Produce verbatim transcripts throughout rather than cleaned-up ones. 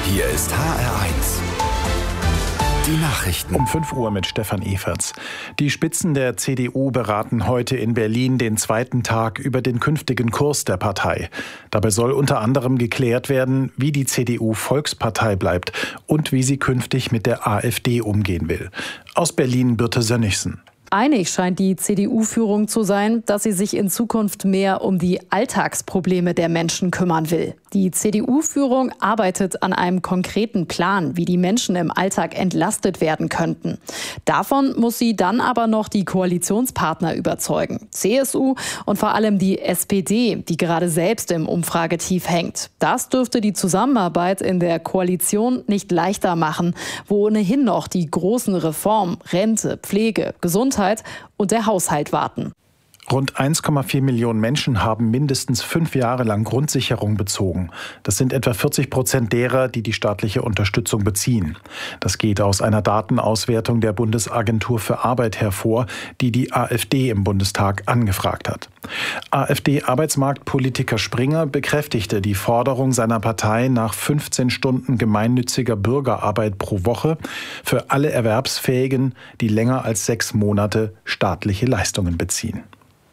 Hier ist H R eins. Die Nachrichten. Um fünf Uhr mit Stefan Eferts. Die Spitzen der C D U beraten heute in Berlin den zweiten Tag über den künftigen Kurs der Partei. Dabei soll unter anderem geklärt werden, wie die C D U Volkspartei bleibt und wie sie künftig mit der AfD umgehen will. Aus Berlin Birte Sönnigsen. Einig scheint die C D U-Führung zu sein, dass sie sich in Zukunft mehr um die Alltagsprobleme der Menschen kümmern will. Die C D U-Führung arbeitet an einem konkreten Plan, wie die Menschen im Alltag entlastet werden könnten. Davon muss sie dann aber noch die Koalitionspartner überzeugen. C S U und vor allem die S P D, die gerade selbst im Umfragetief hängt. Das dürfte die Zusammenarbeit in der Koalition nicht leichter machen, wo ohnehin noch die großen Reformen, Rente, Pflege, Gesundheit und der Haushalt warten. Rund eins Komma vier Millionen Menschen haben mindestens fünf Jahre lang Grundsicherung bezogen. Das sind etwa vierzig Prozent derer, die die staatliche Unterstützung beziehen. Das geht aus einer Datenauswertung der Bundesagentur für Arbeit hervor, die die AfD im Bundestag angefragt hat. AfD-Arbeitsmarktpolitiker Springer bekräftigte die Forderung seiner Partei nach fünfzehn Stunden gemeinnütziger Bürgerarbeit pro Woche für alle Erwerbsfähigen, die länger als sechs Monate staatliche Leistungen beziehen.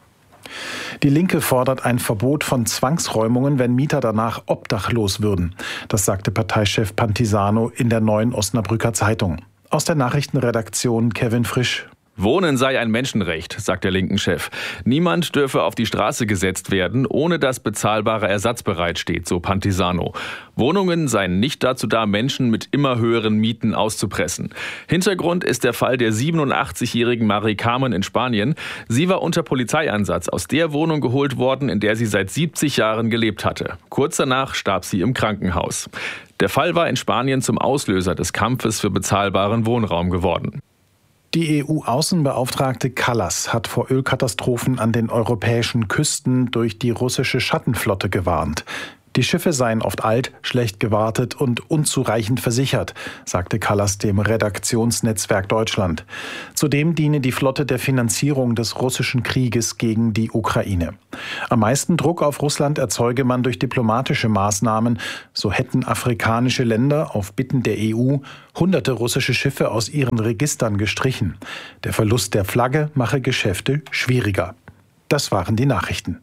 Die Linke fordert ein Verbot von Zwangsräumungen, wenn Mieter danach obdachlos würden. Das sagte Parteichef Pantisano in der Neuen Osnabrücker Zeitung. Aus der Nachrichtenredaktion Kevin Frisch. Wohnen sei ein Menschenrecht, sagt der linken Chef. Niemand dürfe auf die Straße gesetzt werden, ohne dass bezahlbarer Ersatz bereitsteht, so Pantisano. Wohnungen seien nicht dazu da, Menschen mit immer höheren Mieten auszupressen. Hintergrund ist der Fall der siebenundachtzigjährigen Marie Carmen in Spanien. Sie war unter Polizeieinsatz aus der Wohnung geholt worden, in der sie seit siebzig Jahren gelebt hatte. Kurz danach starb sie im Krankenhaus. Der Fall war in Spanien zum Auslöser des Kampfes für bezahlbaren Wohnraum geworden. Die E U-Außenbeauftragte Kallas hat vor Ölkatastrophen an den europäischen Küsten durch die russische Schattenflotte gewarnt. Die Schiffe seien oft alt, schlecht gewartet und unzureichend versichert, sagte Kallas dem Redaktionsnetzwerk Deutschland. Zudem diene die Flotte der Finanzierung des russischen Krieges gegen die Ukraine. Am meisten Druck auf Russland erzeuge man durch diplomatische Maßnahmen. So hätten afrikanische Länder auf Bitten der E U hunderte russische Schiffe aus ihren Registern gestrichen. Der Verlust der Flagge mache Geschäfte schwieriger. Das waren die Nachrichten.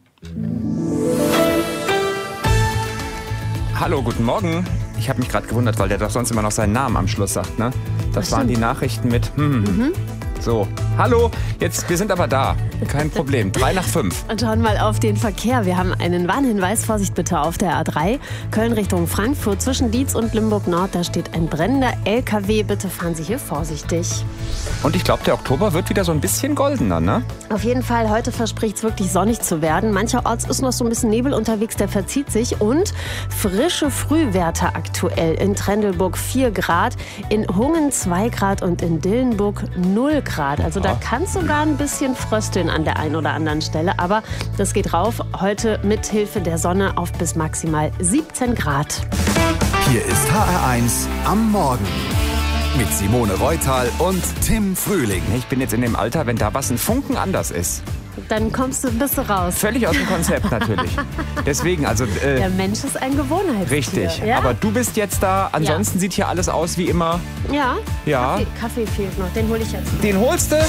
Hallo, guten Morgen. Ich habe mich gerade gewundert, weil der doch sonst immer noch seinen Namen am Schluss sagt, ne? Das waren die Nachrichten mit hm. Mhm. So, hallo, jetzt, wir sind aber da. Kein Problem. Drei nach fünf. Und schauen mal auf den Verkehr. Wir haben einen Warnhinweis. Vorsicht bitte auf der A drei. Köln Richtung Frankfurt zwischen Dietz und Limburg Nord. Da steht ein brennender L K W. Bitte fahren Sie hier vorsichtig. Und ich glaube, der Oktober wird wieder so ein bisschen goldener, ne? Auf jeden Fall. Heute verspricht es wirklich sonnig zu werden. Mancherorts ist noch so ein bisschen Nebel unterwegs. Der verzieht sich. Und frische Frühwerte aktuell. In Trendelburg vier Grad, in Hungen zwei Grad und in Dillenburg null Grad. Also da kann es sogar ein bisschen frösteln an der einen oder anderen Stelle. Aber das geht rauf. Heute mit Hilfe der Sonne auf bis maximal siebzehn Grad. Hier ist H R eins am Morgen. Mit Simone Reutal und Tim Frühling. Ich bin jetzt in dem Alter, wenn da was ein Funken anders ist. Dann kommst du, bist du raus. Völlig aus dem Konzept natürlich. Deswegen, also... Äh, der Mensch ist ein Gewohnheitstier. Richtig, ja? Aber du bist jetzt da. Ansonsten ja. Sieht hier alles aus wie immer. Ja, ja. Kaffee, Kaffee fehlt noch, den hole ich jetzt noch. Den holst du? Ja.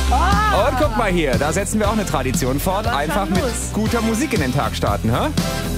Oh. Und guck mal hier, da setzen wir auch eine Tradition fort. Was einfach mit guter Musik in den Tag starten, hä?